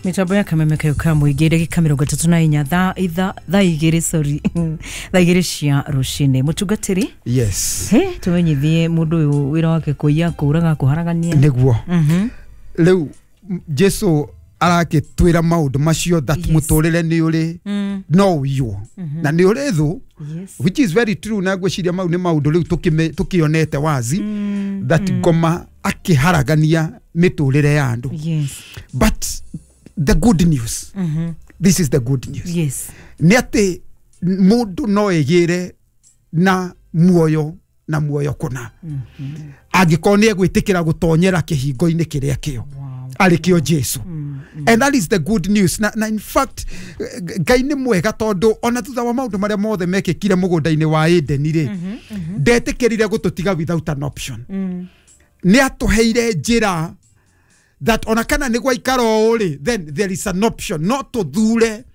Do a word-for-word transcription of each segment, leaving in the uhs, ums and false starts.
Mitambo ya kameme kayo kamwigire gikamiro gatatu na inya tha itha tha igire sorry tha igire cia rushine mutugatiri yes he tumenyithie mundu uyu wira wake kuiya kuraga kuharagania niguo mhm leu Jesu arake twira maundu macio that yes. mutorere ni uri mm. no yo mm -hmm. na ni uri thu yes. which is very true na gwiciria mau ni maundu riu tukime tukionete wazi mm. that mm. goma akiharagania miturire ya andu yes but the good news mm -hmm. this is the good news yes ni ati mundu no egire na muoyo na muoyo kuna mm -hmm. agikoni egwitikira gutonyera kihingo-ini kiria kio wow. alikio Jesu mm -hmm. and that is the good news na, na in fact Ngai ni mwega tondu ona thutha wa maundu maria mothe mekikire mugunda-ini wa Eden ri mm -hmm. ndetikirire gututiga without an option mm. ni atuheire njira that ona kana ni gwaikaro uri then there is an option not to thure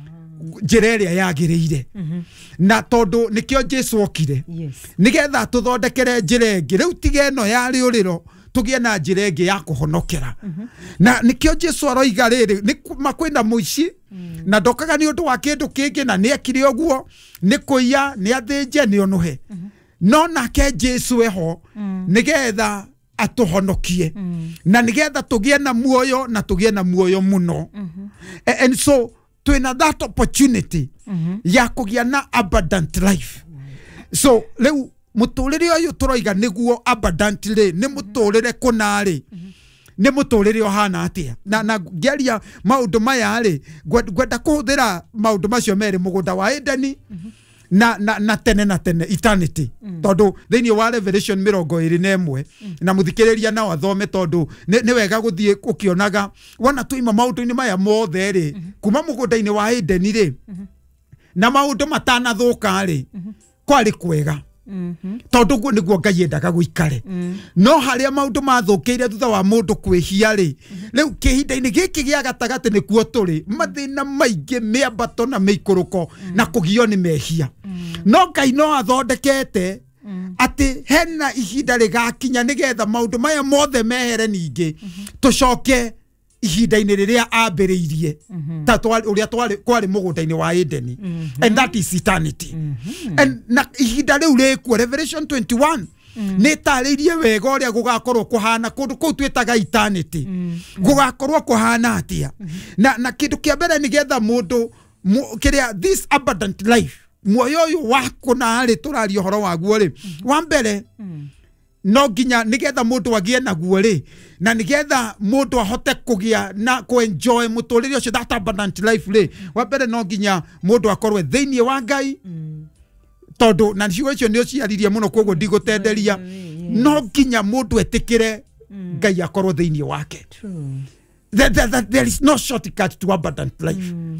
njira iria yagiriire mm -hmm. na tondu nikio Jesu okire yes. nigetha tuthondekere njira ingi riu tige no yari uriro tugie na njira ingi ya kuhonokera mm -hmm. na nikio Jesu aroiga riri ni makwenda muici mm. na ndokaga ni undu wa kindu kingi na ni ekire oguo ni kuiya ni athinje ni onuhe mm -hmm. no nake Jesu eho mm. nigetha atuhonokie mm. na nigetha tugie na muoyo na tugie na muoyo muno mm -hmm. and so twina that opportunity mm -hmm. ya kugia na abundant life mm -hmm. so leu muturire uyu turoiga niguo abundantly ni muturire kunari mm -hmm. ni muturire ohana atia na na geria maundu maya ri gwenda kuhuthira maundu macio meri mugunda wa Edeni mm -hmm. na na na tene na tene eternity mm. tondu thini wa Revelation mirongo iri na imwe mm. na muthikiriria na wathome tondu ni, ni wega guthie ukionaga wana tuima maundu-ini maya mothe ri mm -hmm. kuma mugunda-ini wa Eden ri mm -hmm. na maundu matana thuka ri mm -hmm. kwari kwega mm -hmm. tondu guo niguo Ngai endaga guikare mm. no haria maundu mathukiire thutha wa mundu kwihia ri mm -hmm. riu kihinda-ini giki gia gatagati nikuo turi mathina maingi miambato na meikuruko mm. na kugio ni mehia mm. no Ngai no athondekete mm. ati hena ihinda rigakinya nigetha maundu maya mothe mehere ningi mm -hmm. tucoke ihinda-ini riria ambiriirie mm -hmm. ta twari uria twari kwari mugunda-ini wa Eden mm -hmm. and that is eternity mm -hmm. and na ihinda riu riku Revelation twenty-one mm. ni taririe wega uria gugakorwo kuhana kundu kuu twitaga eternity mm -hmm. gugakorwo kuhana atia mm -hmm. na na kindu kia mbere nigetha mundu kiria this abundant life muoyo uyu wako na ari turario horo waguo ri mm -hmm. wa mbere mm. no ginya nigetha mundu agie naguo ri na nigetha mundu ahote kugia na ku enjoy muturire ucio that abundant life ri wa mbere no ginya mundu akorwe thiini wa Ngai mm. tondu na ciugo icio ni uciaririe muno koguo ndigutenderia yes. no ginya mundu etikire mm. Ngai akorwo thiini wake true There, there, there is no shortcut to abundant life mm,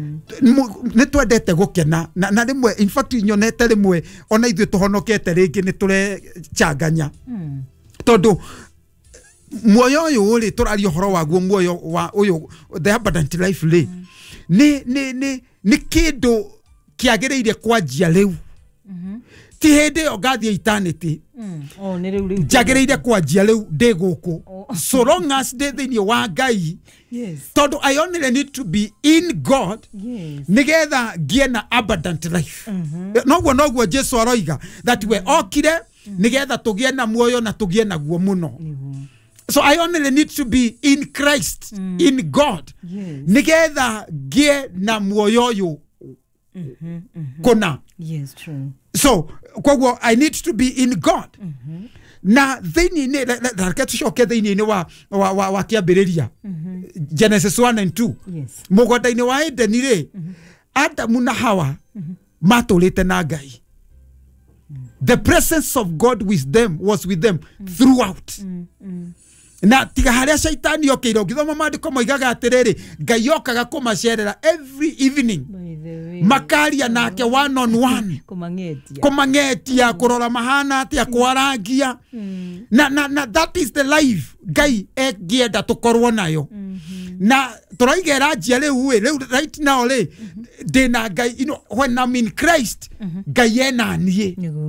mm. ni twendete gukena na, na rimwe in fact nyonete rimwe ona ithuĩ tuhonokete ringi ni ture changanya mm. tondu muoyo uyu ri turario horo waguo muoyo wa uyu the abundant life ri mm. ni ni ni ni kindu kiagiriire kwanjia riu mhm ti hende o gathie eternity mm. oh ni riu riu jagiriire kwanjia riu ndi guku oh. so long as ndi thini wa Ngai yes tondu I only need to be in God yes nigetha gie na abundant life mm -hmm. noguo noguo Jesu aroiga that mm -hmm. we okire mm -hmm. nigetha tugie na muoyo na tugie naguo muno mm -hmm. so I only need to be in Christ mm -hmm. in God yes nigetha gie na muoyo yu mm -hmm. mm -hmm. kuna yes true so kwa I need to be in God mm -hmm. na thini ni reke tucoke thini ni wa wa wa, wa kiambiriria mm -hmm. Genesis one and two yes mugunda-ini wa Eden ri mm -hmm. Adamu na Hawa mm -hmm. maturite na Ngai mm -hmm. the presence of God with them was with them mm -hmm. throughout mm -hmm. na tiga haria shaitani okire ngithoma maandiko moigaga atiriri Ngai okaga kumacerera every evening makaria nake one on one kumangetia kumangetia kurora mahana atia kwarangia mm. na na na that is the life Ngai egienda tukorwo nayo mm -hmm. na turaigera njia riu riu right now ri ndina Ngai you know when I'm in Christ Ngai ena nie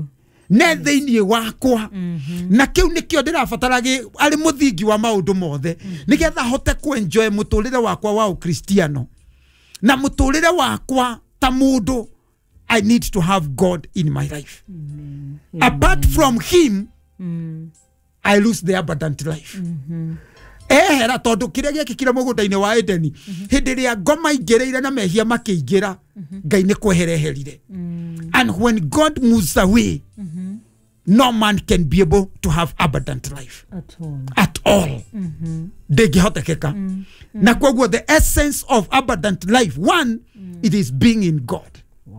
ne thĩinĩ wakwa na kĩu nĩkĩo ndĩrabatarage arĩ mũthingi wa maũndũ mothe nĩgetha hote kwenjoy mũtũrĩre wakwa wa ũkristiano na mũtũrĩre wakwa ta mũndũ. I need to have God in my life. Amen. Apart from him, mm. I lose the abundant life. Mm-hmm. Ehera tondu kiria giekikira mugunda-ini wa Edeni hindi ria ngoma ingereire na mehia makĩingĩra Ngai nĩ kwehereherire. And when God moves away, mm-hmm. no man can be able to have abundant life at all. At all. Mm-hmm. Ndĩngĩhotekeka. Mm-hmm. Na kwoguo the essence of abundant life, one, mm. it is being in God.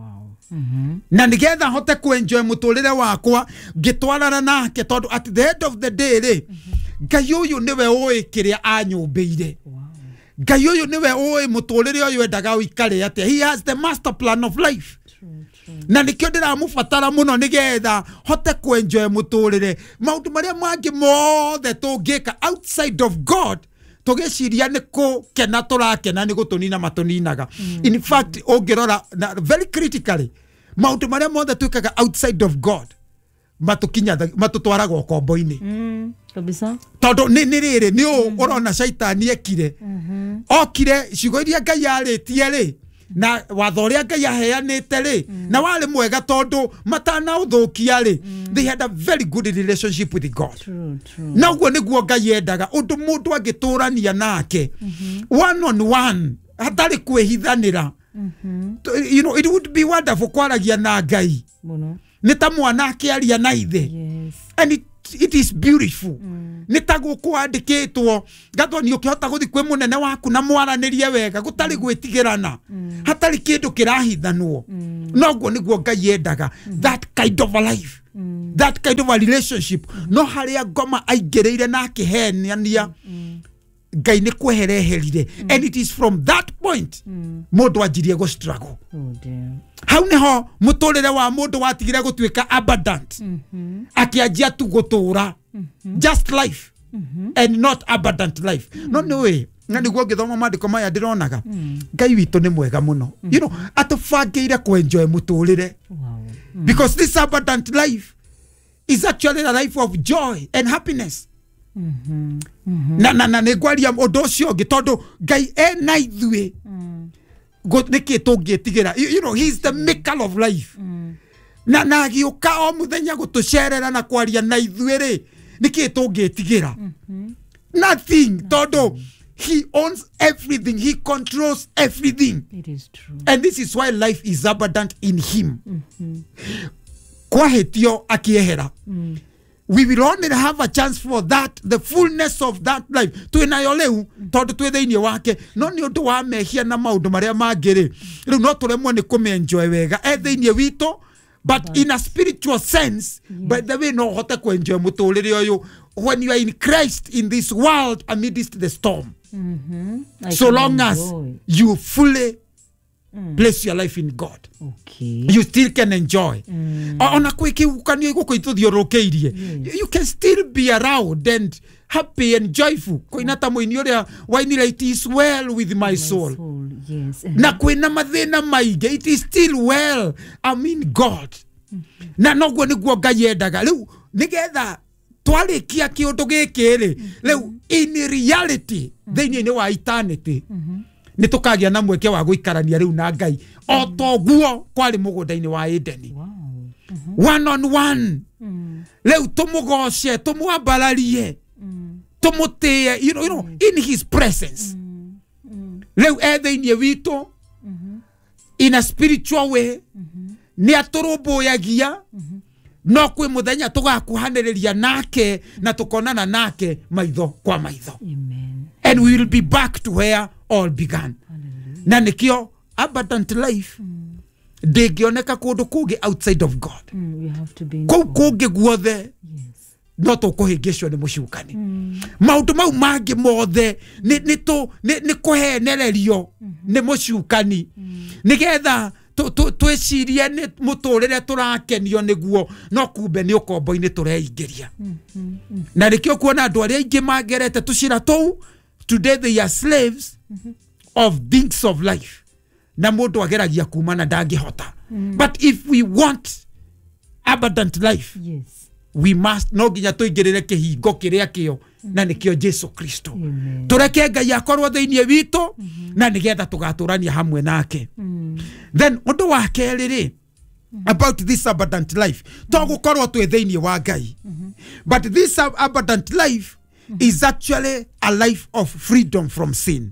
Mm-hmm. Na nigetha hote kuenjoy muturire wakwa ngitwarana nake tondu at the end of the day ri Ngai uyu niwe oi kiria anyumbeire. Ngai uyu niwe oi muturire uyu endaga uikare atia. He has the master plan of life. True, true. Na nikio ndiramubatara muno nigetha hote kuenjoy muturire maundu maria mangi mothe tungika outside of God tugiciria ni ko kena turakena ni gutunina matuninaga. Mm. In fact ongirora very critically maundu maria mothe twikaga outside of God matukinya matutwaraga ukombo-ini. Mm, kabisa. Tondu ni ni riri ni urona shaitani ekire. Mhm. Okire ciugo iria Ngai aritie ri na watho uria Ngai aheanite ri na wari mwega tondu matana uthukia ri. They had a very good relationship with God. True, true. Na uguo niguo Ngai endaga undu mundu agiturania nake one on one hatari kwihithanira. Mhm. You know, it would be wonderful kwaragia na Ngai. Muno. Nita mwana akiaria na ithe. Yes. And it, it is beautiful. Mm. Nita gukwandikitwo gatho ni ukihota guthi kwi munene waku na mwaranirie wega gutari gwitigirana. Mm. Hatari kindu kirahithanwo. Mm. No guo niguo Ngai endaga. Mm. That kind of a life. Mm. That kind of a relationship. Mm. No haria ngoma aigereire na akiheniania. Mm. Ngai nĩ kwehereherire. Mm. And it is from that point mundu anjirie go struggle. Oh dear. Hau niho muturire wa mundu watigire gutuika abundant. Mhm. Akianjia tu gutura. Just life. Mm-hmm. And not abundant life. Mm. No no way. Na niguo ngithoma mandiko maya ndironaga. Mm. Ngai witu ni mwega muno. Mm. You know, atubangire kuenjoy muturire. Wow. Mm. Because this abundant life is actually a life of joy and happiness. Mhm. Mhm. Na na na negwaria undu ucio ngi tondu Ngai ena ithuĩ. Mm. Go niki tungitigira. You know, he's the maker of life. Mm. Na na agiuka o muthenya gutucerera na kwaria na ithuĩ ri niki tungitigira. Mhm. Nothing tondu he owns everything. He controls everything. It is true. And this is why life is abundant in him. Mhm. Kwa hetio akiehera. Mm. We will only have a chance for that, the fullness of that life. Tuinayo leu tondu twi thiini wake no ni undu wa mehia na maundu maria mangiri riu no turemwo ni kumenjoy wega e thiini wito, but yes. In a spiritual sense, yes. By the way no hote ku enjoy muturire uyu when you are in Christ in this world amidst the storm. Mm-hmm. So long enjoy. As you fully Mm. place your life in God. Okay. You still can enjoy. Mm. Ona kwikiukanio iguko ituthiorokeirie. You can still be around and happy and joyful. Koina ta muini uria wainira it is well with my, my soul. soul. Yes. Na kwina mathina maige it is still well. I'm in God. Mm-hmm. Na noguo niguo Ngai endaga. Riu nigetha twarikia kiundu giki ri riu in reality thiini ni wa eternity. Mm-hmm. Ni tukagia na mweke wa guikarania riu na Ngai o toguo kwari mugunda-ini wa Edeni. Wow. Mm-hmm. One on one. Mm. Riu tumugoce tumwambararie. Mm. Tumutie, you know, you know, mm. in his presence. Mm. Mm. Riu ethiini witu mm-hmm. in a spiritual way. Mm-hmm. Ni aturumbuyagia. Mm-hmm. No kwi muthenya tugakuhaniriria nake na tukonana nake maitho kwa maitho. Amen. And we will be back to where all began. Hallelujah. Na nikio abundant life mm. ndingioneka kundu kungi outside of God. Mm, we have to be in kungi guothe. Yes. No tukuhingicwo ni mucukani. Mm. Maundu mau mangi mothe ni ni tu ni, ni kuhenererio mm -hmm. ni mucukani. Mm. Nigetha twicirie ni muturire turakenio niguo no kumbe ni ukombo-ini tureigeria. Mm -hmm. Na nikio kuona andu aria ingi mangerete tucira tou today they are slaves mm-hmm. of things of life. Na mundu ageragia kumana ndangihota. Mm. But if we want abundant life Yes. we must no ginya tuingirire kihingo kiria kio na nikio Jesu Kristo tureke Ngai akorwo theinie wito na nigetha tugaturania hamwe nake. Then undu wa keriri about this abundant life to gukorwo twi theinie wa Ngai, but this abundant life is actually a life of freedom from sin.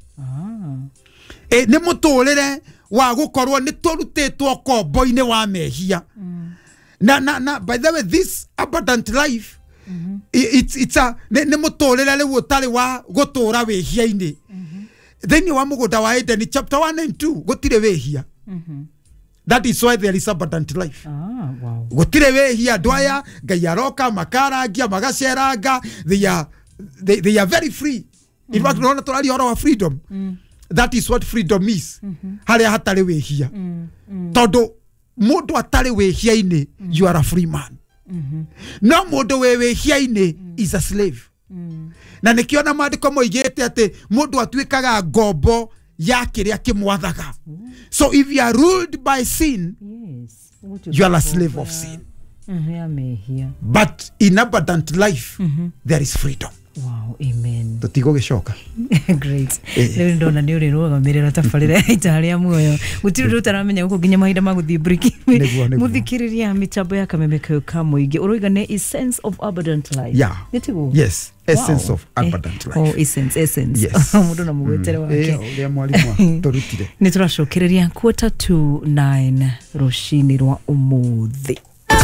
E ni muturire wa gukorwo ni turutitwo kombo-ini wa mehia. Na na na by the way this abundant life mm-hmm. it's it's a ne mutorera le wotari wa gutura wehia-ini. Then you wa mugoda wa Eden chapter one and two gotire wehia. That is why there is abundant life. Ah, wow. Gotire wehia dwaya gayaroka makara gia magaceranga, they are they, they are very free. In fact no naturally our freedom. Mm. That is what freedom is. Haria hatari wehia. Todo modo atare wehia-ini, you are a free man. Mm-hmm. No modo we wehia-ini mm. is a slave. Mm. Na nikiona maandiko moigete ate modo atuikaga ngombo ya kiria kimwathaga. So if you are ruled by sin, yes, you are a slave of sin. Mm-hmm. But in abundant life, mm-hmm. there is freedom. Wow, amen. Tutigo gishoka. Great. Leo ndona ni uri ruga mirira tafarira itaria muoyo. Gutiri rutaramenya guko ginya mahinda maguthi break. Muthikiriria mitambo ya kamemeko ka muingi. Uroiga ne essence of abundant life. Yeah. Nitigo. Yes, essence wow. of abundant life. Oh, essence, essence. Yes. Mundu na mugwetere wake. Eh, ule mwalimu torutire. Nituracokereria quarter to nine rushini rwa umuthi.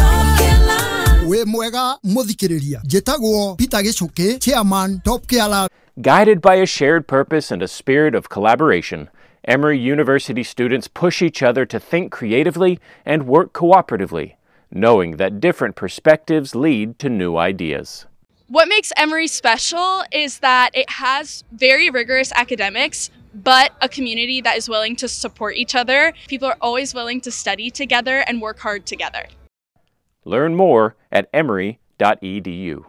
We mwega muthikiriria jetagwo Peter Gichuki, chairman Top Care. Guided by a shared purpose and a spirit of collaboration, Emory University students push each other to think creatively and work cooperatively, knowing that different perspectives lead to new ideas. What makes Emory special is that it has very rigorous academics, but a community that is willing to support each other. People are always willing to study together and work hard together. Learn more at emory dot e d u.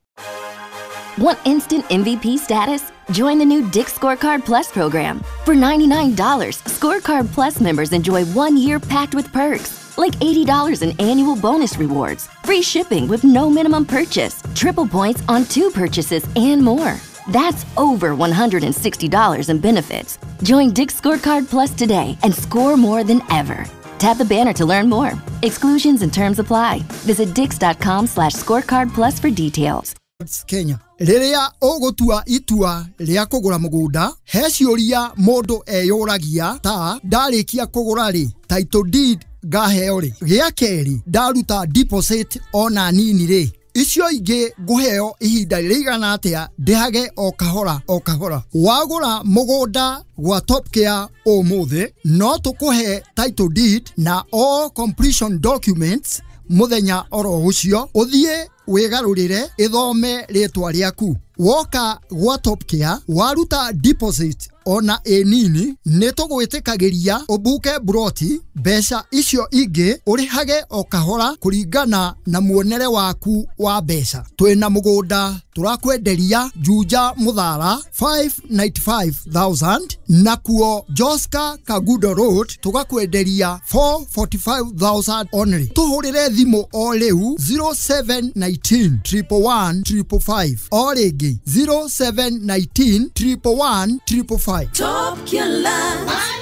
Want instant M V P status? Join the new Dick's Scorecard Plus program. For ninety-nine dollars, Scorecard Plus members enjoy one year packed with perks, like eighty dollars in annual bonus rewards, free shipping with no minimum purchase, triple points on two purchases, and more. That's over one hundred sixty dollars in benefits. Join Dick's Scorecard Plus today and score more than ever. Tap the banner to learn more. Exclusions and terms apply. Visit dix.com slash scorecard plus for details. Kenya. Riria ogotua itua ria kugura mugunda, he ciuria mundu eyuragia ta ndarikia kugura ri, title deed ngaheo ri, gia keri ndaruta deposit ona nini ri, icio ingi nguheo ihinda rigana atia ndihage o kahora o kahora. Wagura mugunda gwa Top Care umuthi no tukuhe title deed na all completion documents muthenya oro ucio, uthie wigarurire ithome ritwa riaku. Woka gwa Top Care waruta deposit ona enini nitugwitikagiria ubuke broti besha icio ingi urihage o kahora kuringana na muonere waku wa besha. Twina mugunda turakwenderia Juja Muthara five hundred ninety-five thousand, na kuo Joska Kagudo Road tugakwenderia four hundred forty-five thousand only. Tuhurire thimu o riu zero seven one nine, one one one, five five five o rigi zero seven one nine, one one one, five five five. Top Care.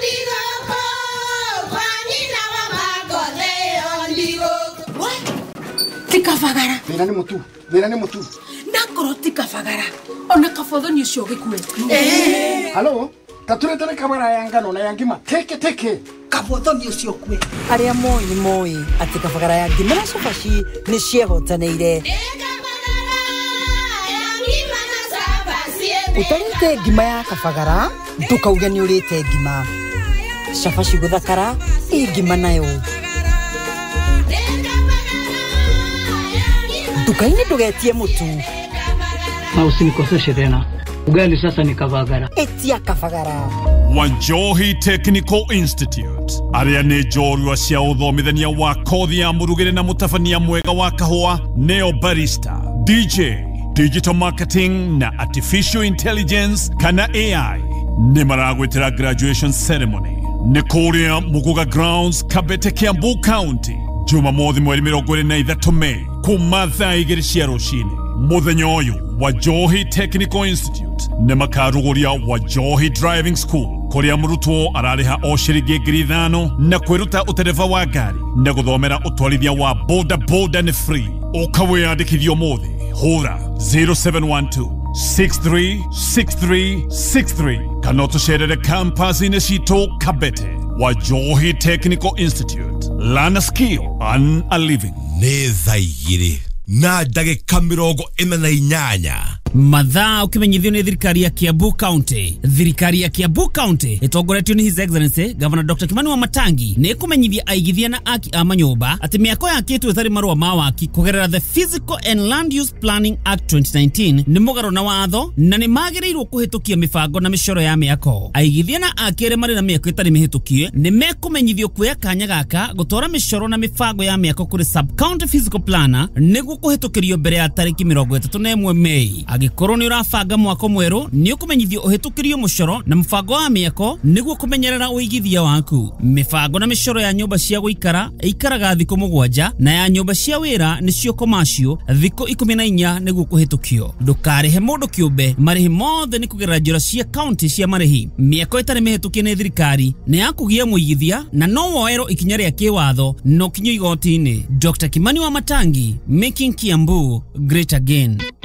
Tika fagara. Mira ni mutu. Mira ni mutu. Nakoro tika fagara. Ona kafodho ni ushoge kwe. Eh. Hello. Tature tele kamera yanga no na yangima. Teke teke. Kafodho ni ushokwe. Aria moi moi atika fagara yangi mena sofashi ni shehotaneire. Utarite ngima ya kafagara ndukauge ni urite ngima shafashi guthakara ingima nayo dukaini ndugetie mutu na usinikoseshe tena. Ugali sasa ni kafagara etia kafagara. Wanjohi Technical Institute aria ne jorua cia uthomithania wa kothi ya murugire na mutafania mwega wa kahua neo barista D J digital marketing na artificial intelligence kana A I ni maragwetera graduation ceremony ni kuria Muguga Grounds Kabete Kiambu County Jumamothi mweri mirongo ĩrĩ na ithatũ Mei kuma thaa igĩrĩ cia rũcinĩ. Mũthenya ũyũ Wajohi Technical Institute nĩ makaruguria Wajohi Driving School kuria murutwo arariha o ciringi ngiri ithano na kwiruta utereva wa ngari na guthomera utwarithia wa boda boda ni free. Uka wiyandikithio muthi hura zero seven one two six three six three six three kana tucerere campus-inĩ citũ Kabete. Wajohi Technical Institute, learn a skill and a living. Nĩ thaa igĩrĩ na ndagĩka mĩrongo ĩna na inyanya. Mathaa ukimenyithio ni thirikari ya Kiambu County. Thirikari ya Kiambu County itongoretio ni His Excellency Governor Doctor Kimani Wamatangi ni kumenyithia aigithia na aki a manyumba ati miako yakitu ithari marua ma waki kugerera the Physical and Land Use Planning Act twenty nineteen ni mugaro na watho na ni magiriirwo kuhitukia mibango na micoro ya miako. Aigithia na aki ere mari na miako itari mihitukie ni mekumenyithio kuya kanya gaka gutora micoro na mibango ya miako kuri Sub County Physical Planner niguo kuhitukirio mbere ya tariki mirongo ĩtatũ na ĩmwe Mei. Agikorwo ni urabanga mwako mweru ni ukumenyithio uhitukirio mucoro na mbango wa miako niguo kumenyerera uigithia waku. Mibango na micoro ya nyumba cia guikara ikaraga thikũ mũgwanja na ya nyumba cia wira nicio commercial thikũ ikũmi na inya niguo kuhitukio. Ndukarihe mundu kiumbe marihi mothe ni kugerera njĩra cia county cia marihi. Miako itari mihitukie ni thirikari ni yakugia muigithia na no woero ikinya ria kiwatho no kinyo igoti-inĩ. Doctor Kimani Wamatangi, making Kiambu great again.